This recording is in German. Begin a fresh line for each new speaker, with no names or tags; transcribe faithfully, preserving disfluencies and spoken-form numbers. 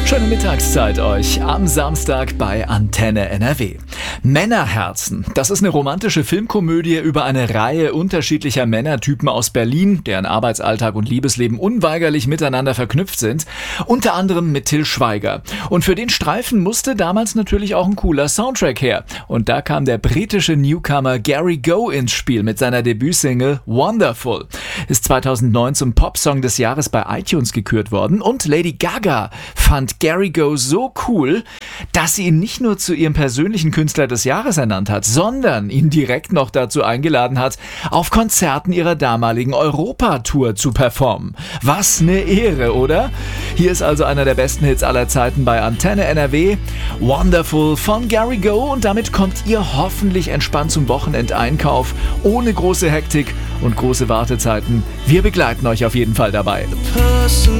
Schöne Mittagszeit euch am Samstag bei Antenne N R W. Männerherzen, das ist eine romantische Filmkomödie über eine Reihe unterschiedlicher Männertypen aus Berlin, deren Arbeitsalltag und Liebesleben unweigerlich miteinander verknüpft sind. Unter anderem mit Til Schweiger. Und für den Streifen musste damals natürlich auch ein cooler Soundtrack her. Und da kam der britische Newcomer Gary Go ins Spiel mit seiner Debütsingle Wonderful. Ist zweitausendneun zum Popsong des Jahres bei iTunes gekürt worden und Lady Gaga fand Gary Go so cool, dass sie ihn nicht nur zu ihrem persönlichen Künstler des Jahres ernannt hat, sondern ihn direkt noch dazu eingeladen hat, auf Konzerten ihrer damaligen Europa-Tour zu performen. Was eine Ehre, oder? Hier ist also einer der besten Hits aller Zeiten bei Antenne N R W, Wonderful von Gary Go, und damit kommt ihr hoffentlich entspannt zum Wochenendeinkauf, ohne große Hektik und große Wartezeiten. Wir begleiten euch auf jeden Fall dabei.